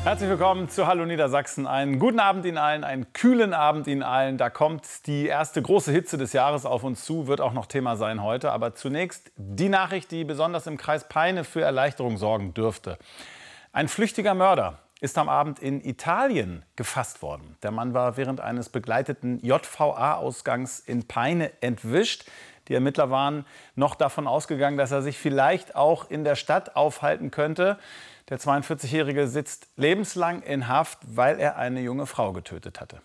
Herzlich willkommen zu Hallo Niedersachsen. Einen guten Abend Ihnen allen, einen kühlen Abend Ihnen allen. Da kommt die erste große Hitze des Jahres auf uns zu, wird auch noch Thema sein heute. Aber zunächst die Nachricht, die besonders im Kreis Peine für Erleichterung sorgen dürfte. Ein flüchtiger Mörder ist am Abend in Italien gefasst worden. Der Mann war während eines begleiteten JVA-Ausgangs in Peine entwischt. Die Ermittler waren noch davon ausgegangen, dass er sich vielleicht auch in der Stadt aufhalten könnte. Der 42-Jährige sitzt lebenslang in Haft, weil er eine junge Frau getötet hatte.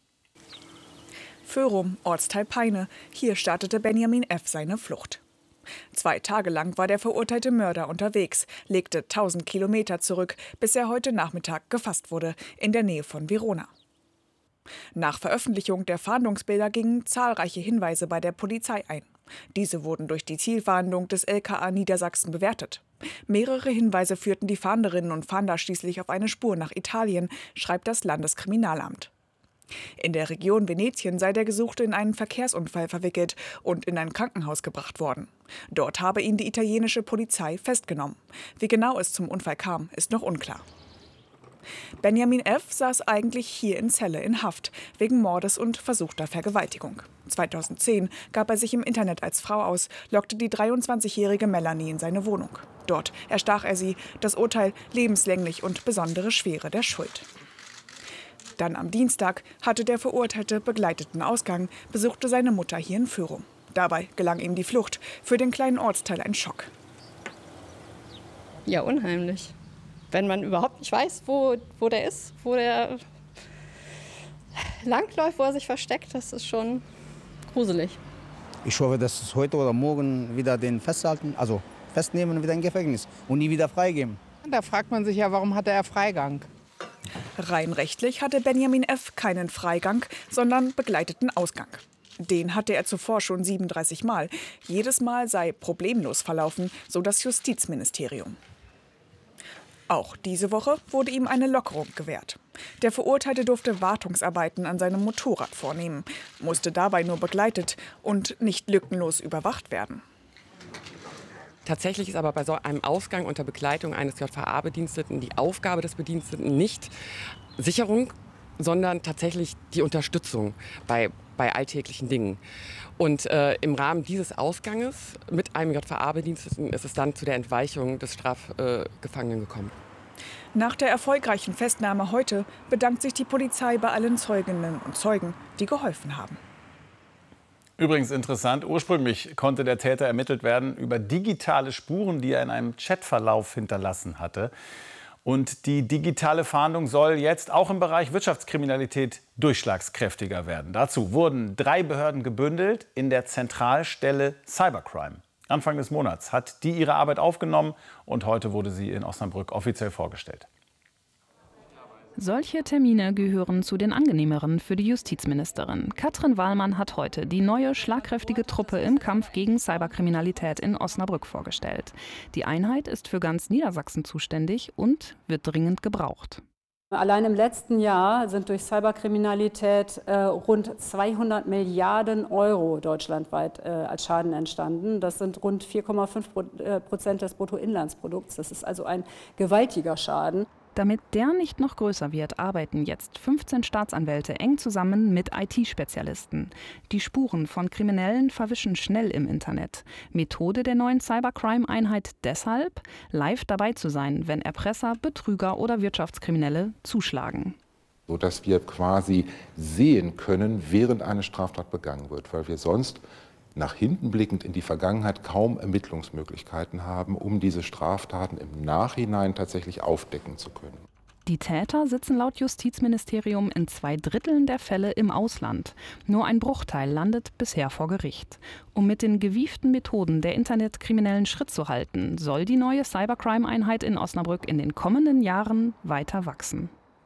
Föhrum, Ortsteil Peine. Hier startete Benjamin F. seine Flucht. 2 Tage lang war der verurteilte Mörder unterwegs, legte 1000 Kilometer zurück, bis er heute Nachmittag gefasst wurde, in der Nähe von Verona. Nach Veröffentlichung der Fahndungsbilder gingen zahlreiche Hinweise bei der Polizei ein. Diese wurden durch die Zielfahndung des LKA Niedersachsen bewertet. Mehrere Hinweise führten die Fahnderinnen und Fahnder schließlich auf eine Spur nach Italien, schreibt das Landeskriminalamt. In der Region Venetien sei der Gesuchte in einen Verkehrsunfall verwickelt und in ein Krankenhaus gebracht worden. Dort habe ihn die italienische Polizei festgenommen. Wie genau es zum Unfall kam, ist noch unklar. Benjamin F. saß eigentlich hier in Celle in Haft, wegen Mordes und versuchter Vergewaltigung. 2010 gab er sich im Internet als Frau aus, lockte die 23-jährige Melanie in seine Wohnung. Dort erstach er sie, das Urteil lebenslänglich und besondere Schwere der Schuld. Dann am Dienstag hatte der Verurteilte begleiteten Ausgang, besuchte seine Mutter hier in Föhrum. Dabei gelang ihm die Flucht, für den kleinen Ortsteil ein Schock. Ja, unheimlich. Wenn man überhaupt nicht weiß, wo der ist, wo der langläuft, wo er sich versteckt, das ist schon gruselig. Ich hoffe, dass es heute oder morgen wieder den festhalten, also festnehmen und wieder in Gefängnis und nie wieder freigeben. Da fragt man sich ja, warum hatte er Freigang? Rein rechtlich hatte Benjamin F. keinen Freigang, sondern begleiteten Ausgang. Den hatte er zuvor schon 37 Mal. Jedes Mal sei problemlos verlaufen, so das Justizministerium. Auch diese Woche wurde ihm eine Lockerung gewährt. Der Verurteilte durfte Wartungsarbeiten an seinem Motorrad vornehmen, musste dabei nur begleitet und nicht lückenlos überwacht werden. Tatsächlich ist aber bei so einem Ausgang unter Begleitung eines JVA-Bediensteten die Aufgabe des Bediensteten nicht Sicherung, sondern tatsächlich die Unterstützung bei alltäglichen Dingen. Und im Rahmen dieses Ausganges mit einem JVA-Bediensteten ist es dann zu der Entweichung des Strafgefangenen gekommen. Nach der erfolgreichen Festnahme heute bedankt sich die Polizei bei allen Zeuginnen und Zeugen, die geholfen haben. Übrigens interessant, ursprünglich konnte der Täter ermittelt werden über digitale Spuren, die er in einem Chatverlauf hinterlassen hatte. Und die digitale Fahndung soll jetzt auch im Bereich Wirtschaftskriminalität durchschlagskräftiger werden. Dazu wurden 3 Behörden gebündelt in der Zentralstelle Cybercrime. Anfang des Monats hat die ihre Arbeit aufgenommen und heute wurde sie in Osnabrück offiziell vorgestellt. Solche Termine gehören zu den angenehmeren für die Justizministerin. Katrin Wahlmann hat heute die neue, schlagkräftige Truppe im Kampf gegen Cyberkriminalität in Osnabrück vorgestellt. Die Einheit ist für ganz Niedersachsen zuständig und wird dringend gebraucht. Allein im letzten Jahr sind durch Cyberkriminalität rund 200 Milliarden Euro deutschlandweit als Schaden entstanden. Das sind rund 4,5% des Bruttoinlandsprodukts. Das ist also ein gewaltiger Schaden. Damit der nicht noch größer wird, arbeiten jetzt 15 Staatsanwälte eng zusammen mit IT-Spezialisten. Die Spuren von Kriminellen verwischen schnell im Internet. Methode der neuen Cybercrime-Einheit deshalb, live dabei zu sein, wenn Erpresser, Betrüger oder Wirtschaftskriminelle zuschlagen. Sodass wir quasi sehen können, während eine Straftat begangen wird, weil wir sonst nach hinten blickend in die Vergangenheit kaum Ermittlungsmöglichkeiten haben, um diese Straftaten im Nachhinein tatsächlich aufdecken zu können. Die Täter sitzen laut Justizministerium in 2/3 der Fälle im Ausland. Nur ein Bruchteil landet bisher vor Gericht. Um mit den gewieften Methoden der Internetkriminellen Schritt zu halten, soll die neue Cybercrime-Einheit in Osnabrück in den kommenden Jahren weiter wachsen.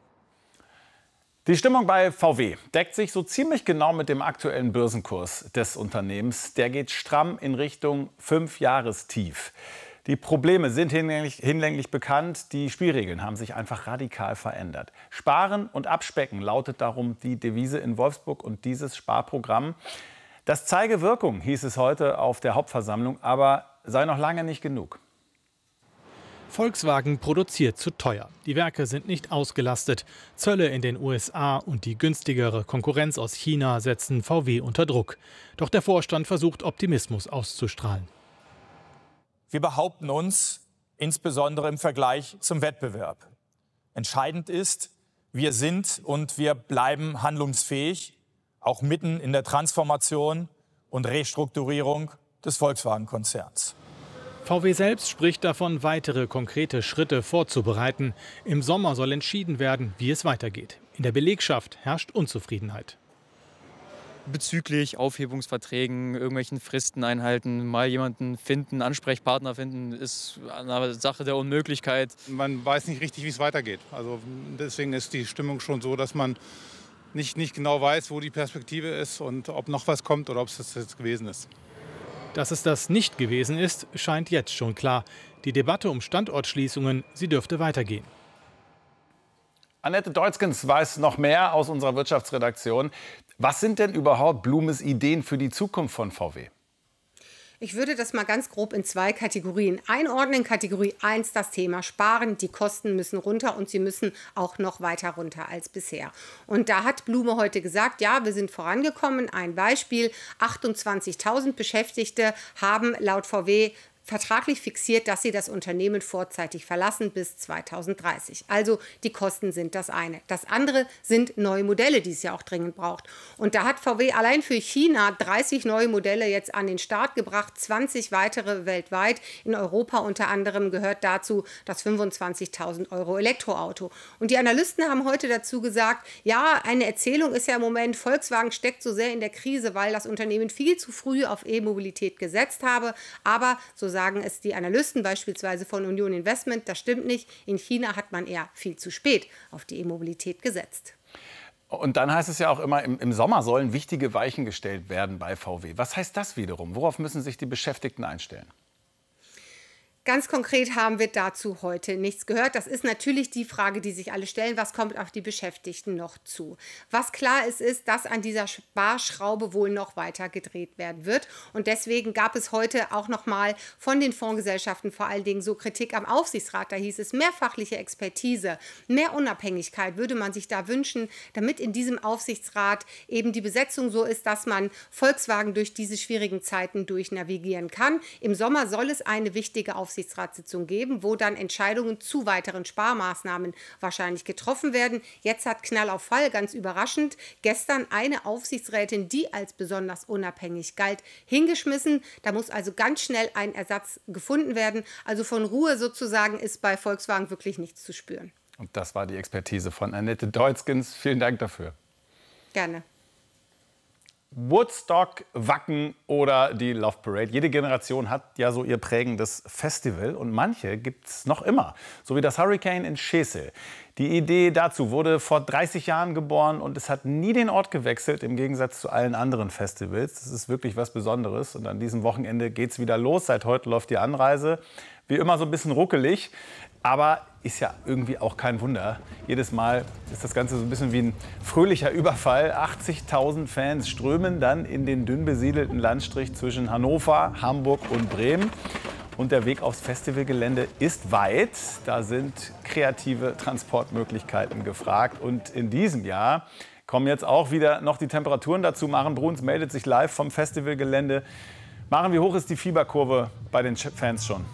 Die Stimmung bei VW deckt sich so ziemlich genau mit dem aktuellen Börsenkurs des Unternehmens. Der geht stramm in Richtung 5-Jahrestief. Die Probleme sind hinlänglich bekannt. Die Spielregeln haben sich einfach radikal verändert. Sparen und Abspecken lautet darum die Devise in Wolfsburg und dieses Sparprogramm. Das zeige Wirkung, hieß es heute auf der Hauptversammlung, aber sei noch lange nicht genug. Volkswagen produziert zu teuer. Die Werke sind nicht ausgelastet. Zölle in den USA und die günstigere Konkurrenz aus China setzen VW unter Druck. Doch der Vorstand versucht, Optimismus auszustrahlen. Wir behaupten uns, insbesondere im Vergleich zum Wettbewerb. Entscheidend ist, wir sind und wir bleiben handlungsfähig, auch mitten in der Transformation und Restrukturierung des Volkswagen-Konzerns. VW selbst spricht davon, weitere konkrete Schritte vorzubereiten. Im Sommer soll entschieden werden, wie es weitergeht. In der Belegschaft herrscht Unzufriedenheit. Bezüglich Aufhebungsverträgen, irgendwelchen Fristen einhalten, mal jemanden finden, Ansprechpartner finden, ist eine Sache der Unmöglichkeit. Man weiß nicht richtig, wie es weitergeht. Also deswegen ist die Stimmung schon so, dass man nicht genau weiß, wo die Perspektive ist und ob noch was kommt oder ob es das jetzt gewesen ist. Dass es das nicht gewesen ist, scheint jetzt schon klar. Die Debatte um Standortschließungen, sie dürfte weitergehen. Annette Deutzgens weiß noch mehr aus unserer Wirtschaftsredaktion. Was sind denn überhaupt Blumes Ideen für die Zukunft von VW? Ich würde das mal ganz grob in 2 Kategorien einordnen. Kategorie 1 das Thema Sparen. Die Kosten müssen runter und sie müssen auch noch weiter runter als bisher. Und da hat Blume heute gesagt, ja, wir sind vorangekommen. Ein Beispiel, 28.000 Beschäftigte haben laut VW vertraglich fixiert, dass sie das Unternehmen vorzeitig verlassen bis 2030. Also die Kosten sind das eine. Das andere sind neue Modelle, die es ja auch dringend braucht. Und da hat VW allein für China 30 neue Modelle jetzt an den Start gebracht, 20 weitere weltweit. In Europa unter anderem gehört dazu das 25.000 € Elektroauto. Und die Analysten haben heute dazu gesagt, ja, eine Erzählung ist ja im Moment, Volkswagen steckt so sehr in der Krise, weil das Unternehmen viel zu früh auf E-Mobilität gesetzt habe. Aber so sagen es die Analysten, beispielsweise von Union Investment, das stimmt nicht. In China hat man eher viel zu spät auf die E-Mobilität gesetzt. Und dann heißt es ja auch immer, im Sommer sollen wichtige Weichen gestellt werden bei VW. Was heißt das wiederum? Worauf müssen sich die Beschäftigten einstellen? Ganz konkret haben wir dazu heute nichts gehört. Das ist natürlich die Frage, die sich alle stellen. Was kommt auf die Beschäftigten noch zu? Was klar ist, ist, dass an dieser Sparschraube wohl noch weiter gedreht werden wird. Und deswegen gab es heute auch noch mal von den Fondsgesellschaften vor allen Dingen so Kritik am Aufsichtsrat. Da hieß es, mehr fachliche Expertise, mehr Unabhängigkeit würde man sich da wünschen, damit in diesem Aufsichtsrat eben die Besetzung so ist, dass man Volkswagen durch diese schwierigen Zeiten durchnavigieren kann. Im Sommer soll es eine wichtige Aufsichtsratssitzung geben, wo dann Entscheidungen zu weiteren Sparmaßnahmen wahrscheinlich getroffen werden. Jetzt hat Knall auf Fall, ganz überraschend, gestern eine Aufsichtsrätin, die als besonders unabhängig galt, hingeschmissen. Da muss also ganz schnell ein Ersatz gefunden werden. Also von Ruhe sozusagen ist bei Volkswagen wirklich nichts zu spüren. Und das war die Expertise von Annette Deutzgens. Vielen Dank dafür. Gerne. Woodstock, Wacken oder die Love Parade. Jede Generation hat ja so ihr prägendes Festival und manche gibt es noch immer, so wie das Hurricane in Schesel. Die Idee dazu wurde vor 30 Jahren geboren und es hat nie den Ort gewechselt, im Gegensatz zu allen anderen Festivals. Das ist wirklich was Besonderes und an diesem Wochenende geht es wieder los. Seit heute läuft die Anreise. Wie immer so ein bisschen ruckelig, aber ist ja irgendwie auch kein Wunder. Jedes Mal ist das Ganze so ein bisschen wie ein fröhlicher Überfall. 80.000 Fans strömen dann in den dünn besiedelten Landstrich zwischen Hannover, Hamburg und Bremen. Und der Weg aufs Festivalgelände ist weit. Da sind kreative Transportmöglichkeiten gefragt. Und in diesem Jahr kommen jetzt auch wieder noch die Temperaturen dazu. Maren Bruns meldet sich live vom Festivalgelände. Maren, wie hoch ist die Fieberkurve bei den Fans schon?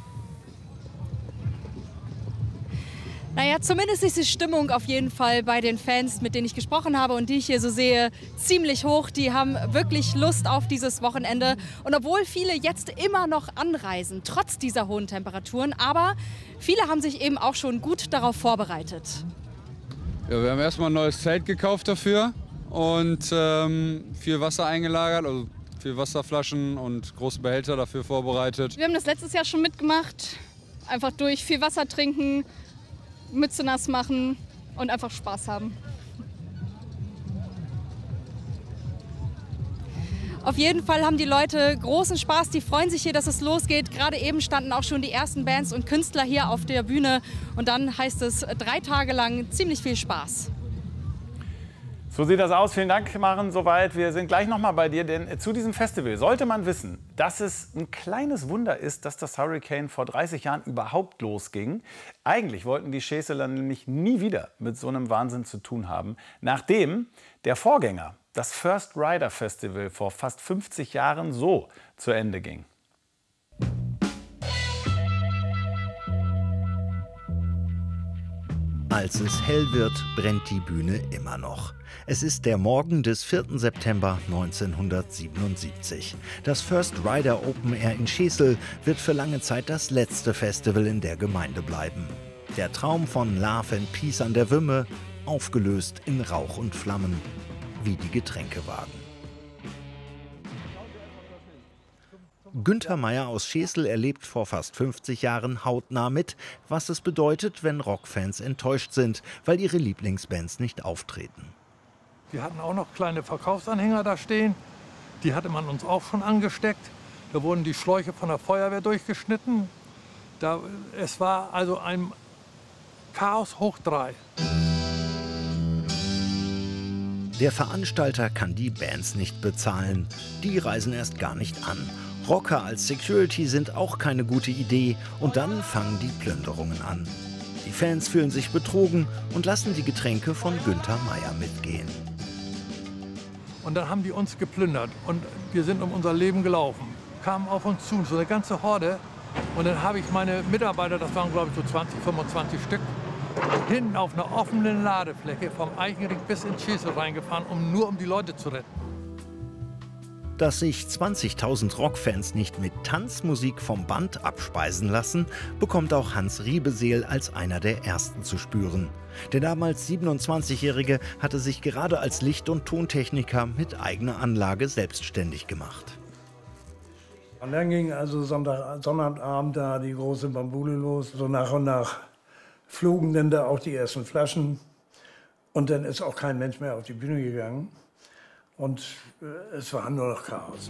Naja, zumindest ist die Stimmung auf jeden Fall bei den Fans, mit denen ich gesprochen habe und die ich hier so sehe, ziemlich hoch. Die haben wirklich Lust auf dieses Wochenende. Und obwohl viele jetzt immer noch anreisen, trotz dieser hohen Temperaturen, aber viele haben sich eben auch schon gut darauf vorbereitet. Ja, wir haben erstmal ein neues Zelt gekauft dafür und viel Wasser eingelagert, also viel Wasserflaschen und große Behälter dafür vorbereitet. Wir haben das letztes Jahr schon mitgemacht. Einfach durch viel Wasser trinken, Mütze nass machen und einfach Spaß haben. Auf jeden Fall haben die Leute großen Spaß, die freuen sich hier, dass es losgeht. Gerade eben standen auch schon die ersten Bands und Künstler hier auf der Bühne. Und dann heißt es 3 Tage lang ziemlich viel Spaß. So sieht das aus. Vielen Dank, Maren, soweit. Wir sind gleich noch mal bei dir, denn zu diesem Festival sollte man wissen, dass es ein kleines Wunder ist, dass das Hurricane vor 30 Jahren überhaupt losging. Eigentlich wollten die Scheseler nämlich nie wieder mit so einem Wahnsinn zu tun haben, nachdem der Vorgänger, das First Rider Festival, vor fast 50 Jahren so zu Ende ging. Als es hell wird, brennt die Bühne immer noch. Es ist der Morgen des 4. September 1977. Das First Rider Open Air in Schesel wird für lange Zeit das letzte Festival in der Gemeinde bleiben. Der Traum von Love and Peace an der Wümme, aufgelöst in Rauch und Flammen, wie die Getränkewagen. Günther Meier aus Schesel erlebt vor fast 50 Jahren hautnah mit, was es bedeutet, wenn Rockfans enttäuscht sind, weil ihre Lieblingsbands nicht auftreten. Wir hatten auch noch kleine Verkaufsanhänger da stehen. Die hatte man uns auch schon angesteckt. Da wurden die Schläuche von der Feuerwehr durchgeschnitten. Es war also ein Chaos hoch 3. Der Veranstalter kann die Bands nicht bezahlen. Die reisen erst gar nicht an. Rocker als Security sind auch keine gute Idee und dann fangen die Plünderungen an. Die Fans fühlen sich betrogen und lassen die Getränke von Günther Meier mitgehen. Und dann haben die uns geplündert und wir sind um unser Leben gelaufen. Kamen auf uns zu, so eine ganze Horde. Und dann habe ich meine Mitarbeiter, das waren glaube ich so 20, 25 Stück, hinten auf einer offenen Ladefläche vom Eichenring bis in Schesel reingefahren, um die Leute zu retten. Dass sich 20.000 Rockfans nicht mit Tanzmusik vom Band abspeisen lassen, bekommt auch Hans Riebeseel als einer der Ersten zu spüren. Der damals 27-Jährige hatte sich gerade als Licht- und Tontechniker mit eigener Anlage selbstständig gemacht. Und dann ging also Sonnabend da die große Bambule los. So nach und nach flogen dann da auch die ersten Flaschen. Und dann ist auch kein Mensch mehr auf die Bühne gegangen. Und es war nur noch Chaos.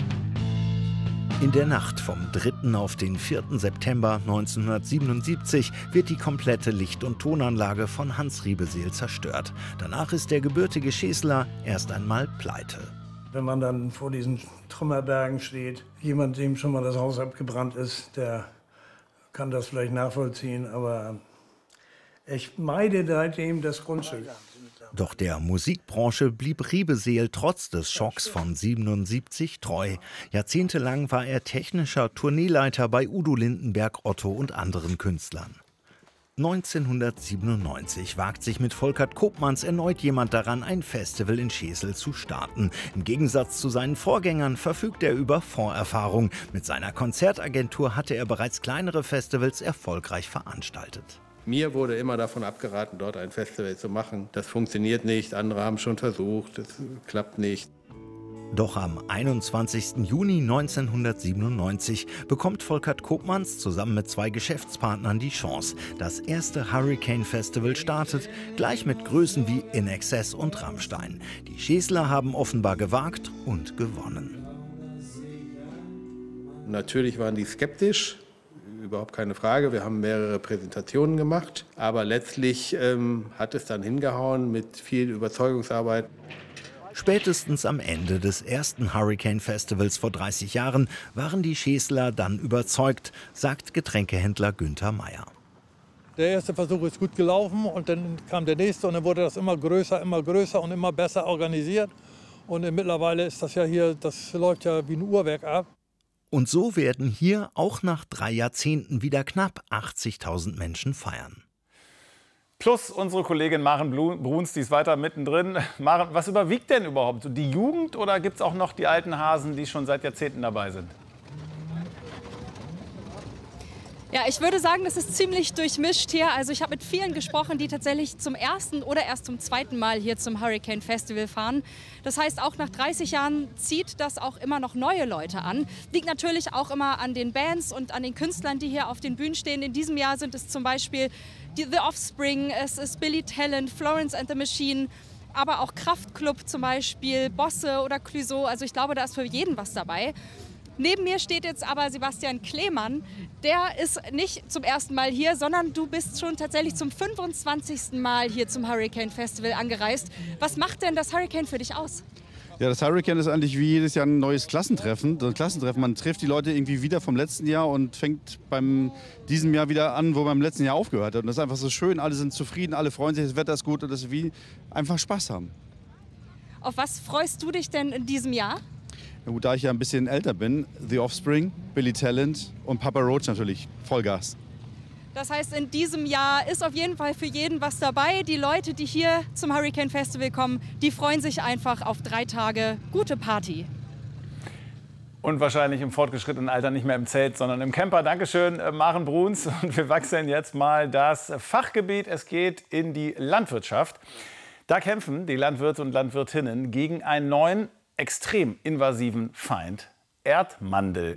In der Nacht vom 3. auf den 4. September 1977 wird die komplette Licht- und Tonanlage von Hans Riebeseel zerstört. Danach ist der gebürtige Scheseler erst einmal pleite. Wenn man dann vor diesen Trümmerbergen steht, jemand, dem schon mal das Haus abgebrannt ist, der kann das vielleicht nachvollziehen, aber ich meide seitdem das Grundstück. Doch der Musikbranche blieb Riebeseel trotz des Schocks von 77 treu. Jahrzehntelang war er technischer Tourneeleiter bei Udo Lindenberg, Otto und anderen Künstlern. 1997 wagt sich mit Volkert Koopmans erneut jemand daran, ein Festival in Schesel zu starten. Im Gegensatz zu seinen Vorgängern verfügt er über Fondserfahrung. Mit seiner Konzertagentur hatte er bereits kleinere Festivals erfolgreich veranstaltet. Mir wurde immer davon abgeraten, dort ein Festival zu machen. Das funktioniert nicht, andere haben schon versucht, das klappt nicht. Doch am 21. Juni 1997 bekommt Volkert Koopmans zusammen mit 2 Geschäftspartnern die Chance. Das erste Hurricane Festival startet, gleich mit Größen wie In Excess und Rammstein. Die Scheseler haben offenbar gewagt und gewonnen. Natürlich waren die skeptisch. Überhaupt keine Frage. Wir haben mehrere Präsentationen gemacht. Aber letztlich hat es dann hingehauen mit viel Überzeugungsarbeit. Spätestens am Ende des ersten Hurricane Festivals vor 30 Jahren waren die Scheseler dann überzeugt, sagt Getränkehändler Günther Meier. Der erste Versuch ist gut gelaufen und dann kam der nächste und dann wurde das immer größer und immer besser organisiert. Und mittlerweile ist das ja hier, das läuft ja wie ein Uhrwerk ab. Und so werden hier auch nach 3 Jahrzehnten wieder knapp 80.000 Menschen feiern. Plus unsere Kollegin Maren Bruns, die ist weiter mittendrin. Maren, was überwiegt denn überhaupt? Die Jugend oder gibt es auch noch die alten Hasen, die schon seit Jahrzehnten dabei sind? Ja, ich würde sagen, das ist ziemlich durchmischt hier. Also ich habe mit vielen gesprochen, die tatsächlich zum ersten oder erst zum zweiten Mal hier zum Hurricane Festival fahren. Das heißt, auch nach 30 Jahren zieht das auch immer noch neue Leute an. Liegt natürlich auch immer an den Bands und an den Künstlern, die hier auf den Bühnen stehen. In diesem Jahr sind es zum Beispiel The Offspring, es ist Billy Talent, Florence and the Machine, aber auch Kraftklub zum Beispiel, Bosse oder Clouseau. Also ich glaube, da ist für jeden was dabei. Neben mir steht jetzt aber Sebastian Kleemann. Der ist nicht zum ersten Mal hier, sondern du bist schon tatsächlich zum 25. Mal hier zum Hurricane Festival angereist. Was macht denn das Hurricane für dich aus? Ja, das Hurricane ist eigentlich wie jedes Jahr ein neues Klassentreffen. Man trifft die Leute irgendwie wieder vom letzten Jahr und fängt beim diesem Jahr wieder an, wo man im letzten Jahr aufgehört hat. Und das ist einfach so schön, alle sind zufrieden, alle freuen sich, das Wetter ist gut und das ist wie einfach Spaß haben. Auf was freust du dich denn in diesem Jahr? Ja, gut, da ich ja ein bisschen älter bin, The Offspring, Billy Talent und Papa Roach natürlich, Vollgas. Das heißt, in diesem Jahr ist auf jeden Fall für jeden was dabei. Die Leute, die hier zum Hurricane Festival kommen, die freuen sich einfach auf 3 Tage gute Party. Und wahrscheinlich im fortgeschrittenen Alter nicht mehr im Zelt, sondern im Camper. Dankeschön, Maren Bruns. Und wir wechseln jetzt mal das Fachgebiet. Es geht in die Landwirtschaft. Da kämpfen die Landwirte und Landwirtinnen gegen einen neuen, extrem invasiven Feind. Erdmandel